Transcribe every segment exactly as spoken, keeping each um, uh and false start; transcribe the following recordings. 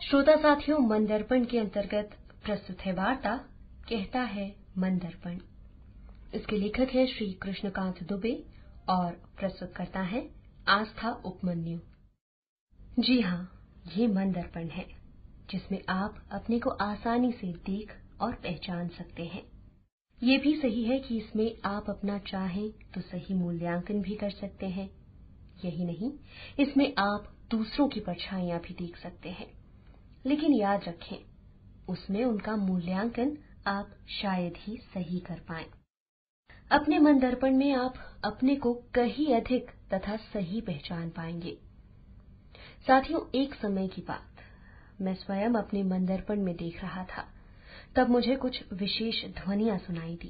श्रोता साथियों, मन दर्पण के अंतर्गत प्रस्तुत है वार्ता कहता है मन दर्पण। इसके लेखक है श्री कृष्णकांत दुबे और प्रस्तुत करता है आस्था उपमन्यु। जी हाँ, ये मन दर्पण है जिसमें आप अपने को आसानी से देख और पहचान सकते हैं। ये भी सही है कि इसमें आप अपना चाहें तो सही मूल्यांकन भी कर सकते हैं। यही नहीं, इसमें आप दूसरों की परछाइयां भी देख सकते हैं। लेकिन याद रखें, उसमें उनका मूल्यांकन आप शायद ही सही कर पाएं। अपने मन दर्पण में आप अपने को कहीं अधिक तथा सही पहचान पाएंगे। साथियों, एक समय की बात, मैं स्वयं अपने मन दर्पण में देख रहा था। तब मुझे कुछ विशेष ध्वनियां सुनाई दी।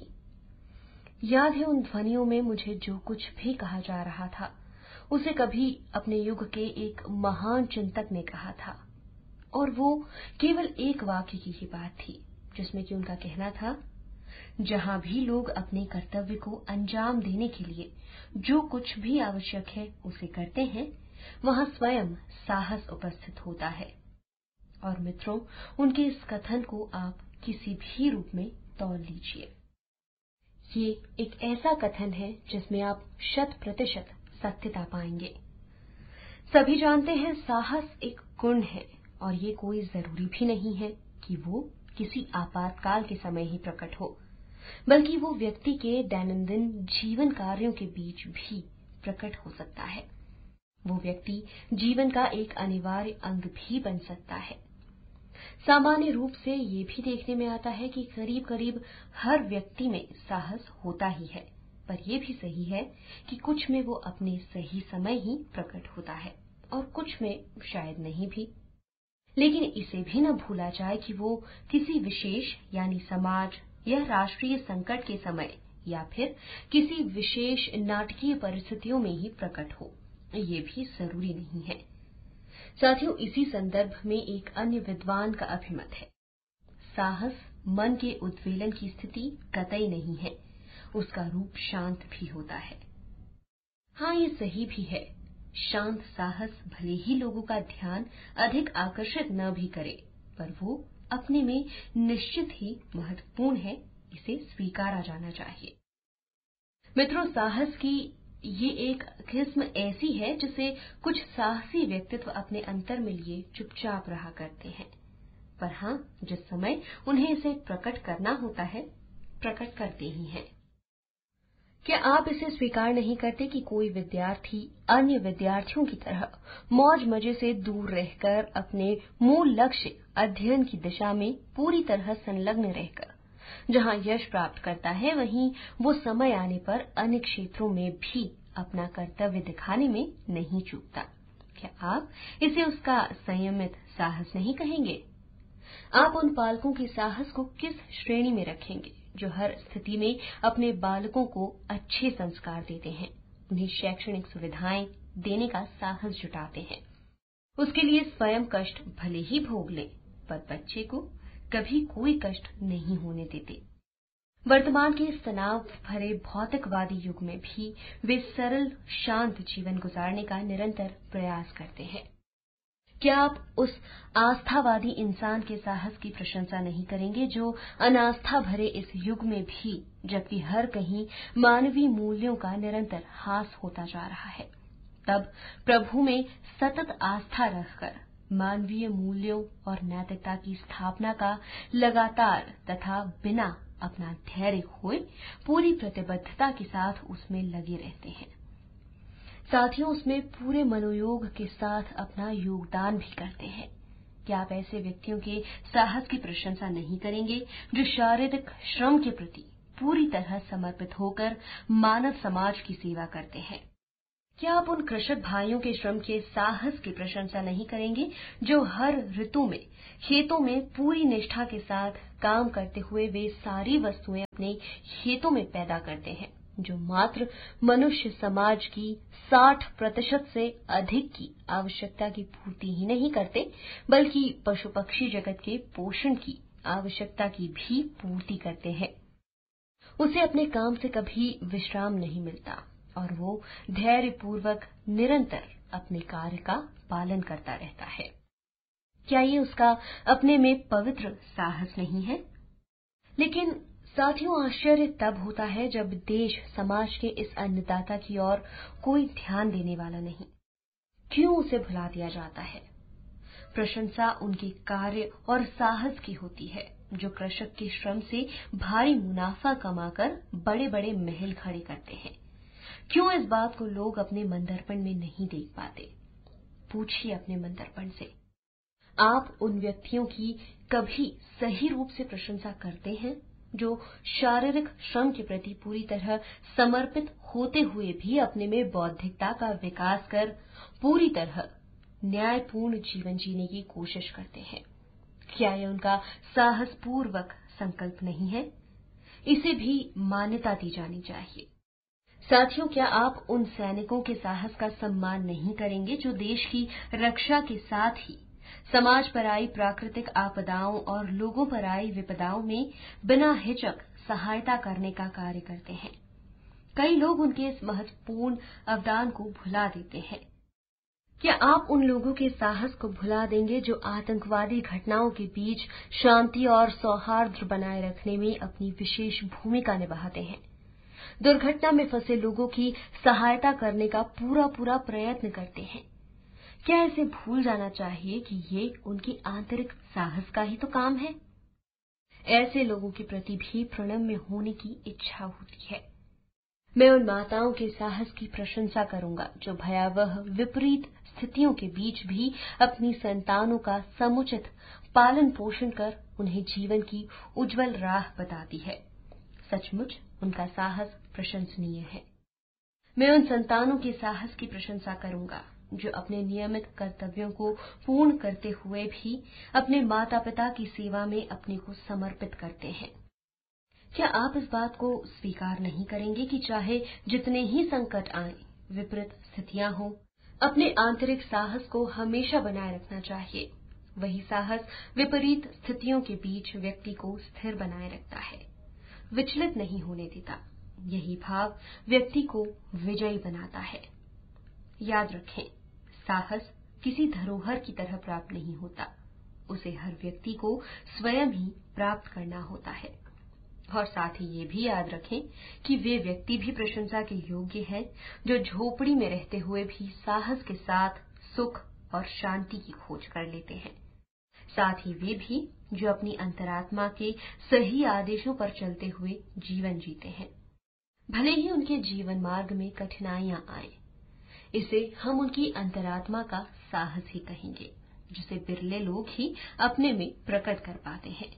याद है, उन ध्वनियों में मुझे जो कुछ भी कहा जा रहा था उसे कभी अपने युग के एक महान चिंतक ने कहा था, और वो केवल एक वाक्य की ही बात थी जिसमें कि उनका कहना था, जहां भी लोग अपने कर्तव्य को अंजाम देने के लिए जो कुछ भी आवश्यक है उसे करते हैं, वहां स्वयं साहस उपस्थित होता है। और मित्रों, उनके इस कथन को आप किसी भी रूप में तौल लीजिए। ये एक ऐसा कथन है जिसमें आप शत प्रतिशत सत्यता पाएंगे। सभी जानते हैं, साहस एक गुण है और ये कोई जरूरी भी नहीं है कि वो किसी आपातकाल के समय ही प्रकट हो, बल्कि वो व्यक्ति के दैनंदिन जीवन कार्यों के बीच भी प्रकट हो सकता है। वो व्यक्ति जीवन का एक अनिवार्य अंग भी बन सकता है। सामान्य रूप से ये भी देखने में आता है कि करीब करीब हर व्यक्ति में साहस होता ही है, पर यह भी सही है कि कुछ में वो अपने सही समय ही प्रकट होता है और कुछ में शायद नहीं भी। लेकिन इसे भी न भूला जाए कि वो किसी विशेष यानी समाज या राष्ट्रीय संकट के समय या फिर किसी विशेष नाटकीय परिस्थितियों में ही प्रकट हो, ये भी जरूरी नहीं है। साथियों, इसी संदर्भ में एक अन्य विद्वान का अभिमत है, साहस मन के उद्वेलन की स्थिति कतई नहीं है, उसका रूप शांत भी होता है। हाँ, ये सही भी है, शांत साहस भले ही लोगों का ध्यान अधिक आकर्षित न भी करे, पर वो अपने में निश्चित ही महत्वपूर्ण है, इसे स्वीकारा जाना चाहिए। मित्रों, साहस की ये एक किस्म ऐसी है जिसे कुछ साहसी व्यक्तित्व अपने अंतर में लिए चुपचाप रहा करते हैं, पर हाँ, जिस समय उन्हें इसे प्रकट करना होता है, प्रकट करते ही हैं। क्या आप इसे स्वीकार नहीं करते कि कोई विद्यार्थी अन्य विद्यार्थियों की तरह मौज मजे से दूर रहकर अपने मूल लक्ष्य अध्ययन की दिशा में पूरी तरह संलग्न रहकर जहां यश प्राप्त करता है, वहीं वो समय आने पर अन्य क्षेत्रों में भी अपना कर्तव्य दिखाने में नहीं चूकता? क्या आप इसे उसका संयमित साहस नहीं कहेंगे? आप उन पालकों के साहस को किस श्रेणी में रखेंगे जो हर स्थिति में अपने बालकों को अच्छे संस्कार देते हैं, उन्हें शैक्षणिक सुविधाएं देने का साहस जुटाते हैं, उसके लिए स्वयं कष्ट भले ही भोग लें, पर बच्चे को कभी कोई कष्ट नहीं होने देते? वर्तमान के इस तनाव भरे भौतिकवादी युग में भी वे सरल शांत जीवन गुजारने का निरंतर प्रयास करते हैं। क्या आप उस आस्थावादी इंसान के साहस की प्रशंसा नहीं करेंगे जो अनास्था भरे इस युग में भी, जबकि हर कहीं मानवीय मूल्यों का निरंतर हास होता जा रहा है, तब प्रभु में सतत आस्था रखकर मानवीय मूल्यों और नैतिकता की स्थापना का लगातार तथा बिना अपना धैर्य खोए पूरी प्रतिबद्धता के साथ उसमें लगे रहते हैं? साथियों, उसमें पूरे मनोयोग के साथ अपना योगदान भी करते हैं। क्या आप ऐसे व्यक्तियों के साहस की प्रशंसा नहीं करेंगे जो शारीरिक श्रम के प्रति पूरी तरह समर्पित होकर मानव समाज की सेवा करते हैं? क्या आप उन कृषक भाइयों के श्रम के साहस की प्रशंसा नहीं करेंगे जो हर ऋतु में खेतों में पूरी निष्ठा के साथ काम करते हुए वे सारी वस्तुएं अपने खेतों में पैदा करते हैं, जो मात्र मनुष्य समाज की साठ प्रतिशत से अधिक की आवश्यकता की पूर्ति ही नहीं करते, बल्कि पशु पक्षी जगत के पोषण की आवश्यकता की भी पूर्ति करते हैं? उसे अपने काम से कभी विश्राम नहीं मिलता और वो धैर्यपूर्वक निरंतर अपने कार्य का पालन करता रहता है। क्या ये उसका अपने में पवित्र साहस नहीं है? लेकिन साथियों, आश्चर्य तब होता है जब देश समाज के इस अन्नदाता की ओर कोई ध्यान देने वाला नहीं। क्यों उसे भुला दिया जाता है? प्रशंसा उनके कार्य और साहस की होती है, जो कृषक के श्रम से भारी मुनाफा कमाकर बड़े बड़े महल खड़े करते हैं। क्यों इस बात को लोग अपने मंदरपण में नहीं देख पाते? पूछिए अपने मंदरपण से। आप उन व्यक्तियों की कभी सही रूप से प्रशंसा करते हैं जो शारीरिक श्रम के प्रति पूरी तरह समर्पित होते हुए भी अपने में बौद्धिकता का विकास कर पूरी तरह न्यायपूर्ण जीवन जीने की कोशिश करते हैं? क्या यह उनका साहसपूर्वक संकल्प नहीं है? इसे भी मान्यता दी जानी चाहिए। साथियों, क्या आप उन सैनिकों के साहस का सम्मान नहीं करेंगे जो देश की रक्षा के साथ ही समाज पर आई प्राकृतिक आपदाओं और लोगों पर आई विपदाओं में बिना हिचक सहायता करने का कार्य करते हैं? कई लोग उनके इस महत्वपूर्ण अवदान को भुला देते हैं। क्या आप उन लोगों के साहस को भुला देंगे जो आतंकवादी घटनाओं के बीच शांति और सौहार्द बनाए रखने में अपनी विशेष भूमिका निभाते हैं, दुर्घटना में फंसे लोगों की सहायता करने का पूरा पूरा प्रयत्न करते हैं? क्या इसे भूल जाना चाहिए कि ये उनकी आंतरिक साहस का ही तो काम है? ऐसे लोगों के प्रति भी प्रणम्य होने की इच्छा होती है। मैं उन माताओं के साहस की प्रशंसा करूंगा जो भयावह विपरीत स्थितियों के बीच भी अपनी संतानों का समुचित पालन पोषण कर उन्हें जीवन की उज्जवल राह बताती है। सचमुच उनका साहस प्रशंसनीय है। मैं उन संतानों के साहस की प्रशंसा करूंगा जो अपने नियमित कर्तव्यों को पूर्ण करते हुए भी अपने माता पिता की सेवा में अपने को समर्पित करते हैं। क्या आप इस बात को स्वीकार नहीं करेंगे कि चाहे जितने ही संकट आए, विपरीत स्थितियां हों, अपने आंतरिक साहस को हमेशा बनाए रखना चाहिए? वही साहस विपरीत स्थितियों के बीच व्यक्ति को स्थिर बनाए रखता है, विचलित नहीं होने देता। यही भाव व्यक्ति को विजयी बनाता है। याद रखें, साहस किसी धरोहर की तरह प्राप्त नहीं होता, उसे हर व्यक्ति को स्वयं ही प्राप्त करना होता है। और साथ ही ये भी याद रखें कि वे व्यक्ति भी प्रशंसा के योग्य हैं जो झोपड़ी में रहते हुए भी साहस के साथ सुख और शांति की खोज कर लेते हैं। साथ ही वे भी जो अपनी अंतरात्मा के सही आदेशों पर चलते हुए जीवन जीते हैं, भले ही उनके जीवन मार्ग में कठिनाइयां आए। इसे हम उनकी अंतरात्मा का साहस ही कहेंगे, जिसे बिरले लोग ही अपने में प्रकट कर पाते हैं।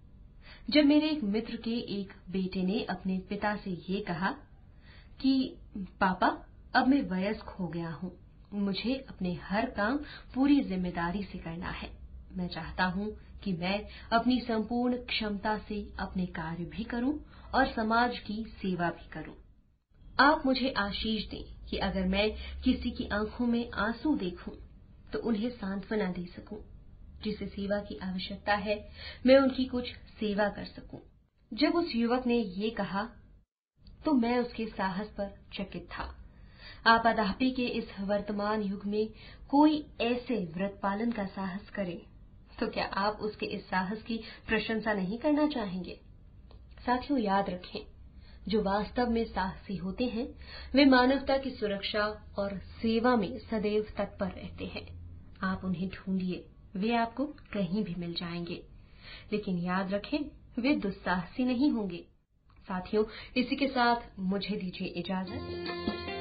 जब मेरे एक मित्र के एक बेटे ने अपने पिता से ये कहा कि पापा, अब मैं वयस्क हो गया हूं, मुझे अपने हर काम पूरी जिम्मेदारी से करना है। मैं चाहता हूं कि मैं अपनी संपूर्ण क्षमता से अपने कार्य भी करूं और समाज की सेवा भी करूं। आप मुझे आशीष दें कि अगर मैं किसी की आंखों में आंसू देखूं तो उन्हें सांत्वना दे सकूं। जिसे सेवा की आवश्यकता है, मैं उनकी कुछ सेवा कर सकूं। जब उस युवक ने ये कहा तो मैं उसके साहस पर चकित था। आपाधापी के इस वर्तमान युग में कोई ऐसे व्रत पालन का साहस करे तो क्या आप उसके इस साहस की प्रशंसा नहीं करना चाहेंगे? साथियों, याद रखें, जो वास्तव में साहसी होते हैं वे मानवता की सुरक्षा और सेवा में सदैव तत्पर रहते हैं। आप उन्हें ढूंढिए, वे आपको कहीं भी मिल जाएंगे। लेकिन याद रखें, वे दुस्साहसी नहीं होंगे। साथियों, इसी के साथ मुझे दीजिए इजाजत।